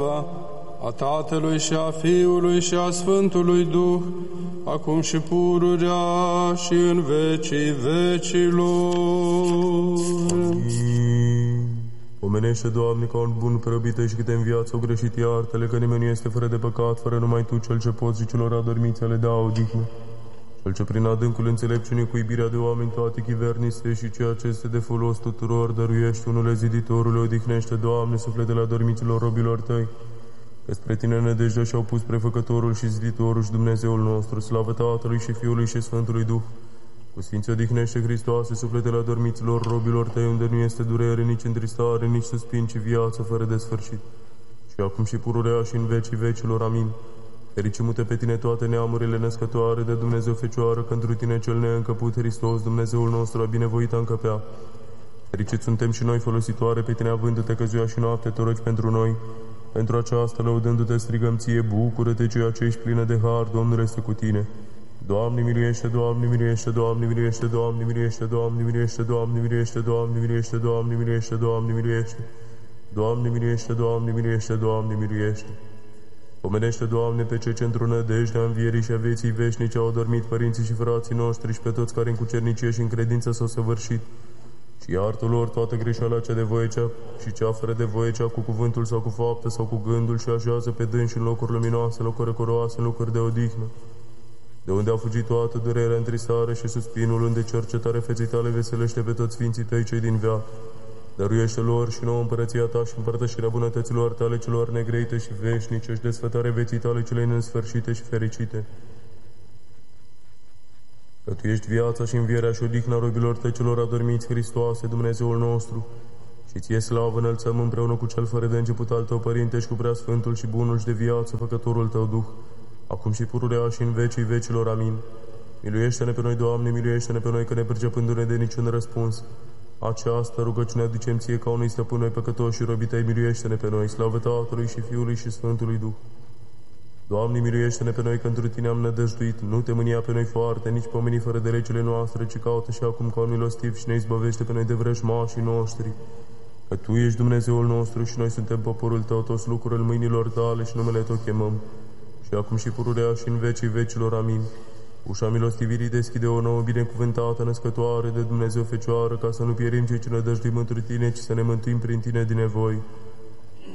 a Tatălui și a Fiului și a Sfântului Duh, acum și pururea și în vecii vecilor. Amin. Omenește, Doamne, ca un bun prăbite și câte în viață o greșit iartă-le, că nimeni nu este fără de păcat, fără numai Tu, Cel ce poți și celor adormiți le dea odihnă. Cel ce prin adâncul înțelepciunii cu iubirea de oameni toate chivernise și ceea ce este de folos tuturor dăruiește, unule ziditorule, odihnește, Doamne, sufletele adormiților robilor Tăi, că spre Tine nădejdea și-au pus prefăcătorul și ziditorul și Dumnezeul nostru, slavă Tatălui și Fiului și Sfântului Duh. Cu Sfinții odihnește, Hristoase, sufletele adormiților robilor Tăi, unde nu este durere, nici întristare, nici suspin, ci viață fără de sfârșit. Și acum și pururea și în vecii vecilor. Amin. Fericimute pe Tine toate neamurile născătoare de Dumnezeu Fecioară, că întru Tine cel neîncăput, Hristos, Dumnezeul nostru, a binevoit a încăpea. Fericiți suntem și noi, folositoare pe Tine, avându-Te că ziua și noapte Te rogi pentru noi. Pentru aceasta, lăudându-Te, strigăm Ție, bucură-te, ceea ce ești plină de har, Domnul este cu Tine. Doamne miluiește, Doamne miluiește, Doamne miluiește, Doamne miluiește, Doamne miluiește, Doamne miluiește, Doamne miluiește, Doamne miluiește, Doamne miluiește, Doamne miluiește, Doamne miluiește, Doamne miluiește. Pomenește, Doamne, pe cei ce într-o nădejdea învierii și a vieții veșnice au adormit părinții și frații noștri și pe toți care în cucernicie și în credință s-au săvârșit. Și iartă lor toată greșeala cea de voie cea și cea fără de voie cea cu cuvântul sau cu faptă sau cu gândul și așează pe dânsi în locuri luminoase, locuri răcoroase, în locuri de odihnă. De unde a fugit toată durerea, întristare și suspinul, unde cercetare feței Tale veselește pe toți Sfinții Tăi cei din veac. Dăruiește lor și nouă împărăția Ta și împărtășirea bunătăților Tale celor negreite și veșnice și desfătare vieții Tale cele nesfârșite și fericite. Că Tu ești viața și învierea și odihna robilor Tăi celor adormiți, Hristoase, Dumnezeul nostru, și Ție slavă înălțăm împreună cu Cel fără de început al Tău, Părinte, și cu Preasfântul și Bunul și de viață, Făcătorul Tău Duh, acum și pururea și în vecii vecilor. Amin. Miluiește-ne pe noi, Doamne, miluiește-ne pe noi, că ne percepându-ne de niciun răspuns. Această rugăciune aducem Ție ca unui stăpân, noi păcătoși și robii Tăi, miluiește-ne pe noi, slavă Tatălui și Fiului și Sfântului Duh. Doamne, miluiește-ne pe noi, că întru Tine am nădăjduit, nu Te mânia pe noi foarte, nici pomeni fără de legile noastre, ci caută și acum ca un milostiv și ne izbăvește pe noi de vrăjmașii noștri. Că Tu ești Dumnezeul nostru și noi suntem poporul Tău, toți lucruri în mâinilor Tale și numele Tău chemăm. Și acum și pururea și în vecii vecilor. Amin. Ușa milostivirii deschide o nouă binecuvântată născătoare de Dumnezeu Fecioară, ca să nu pierim cei ce nădăjduim întru Tine, ci să ne mântuim prin Tine din nevoi.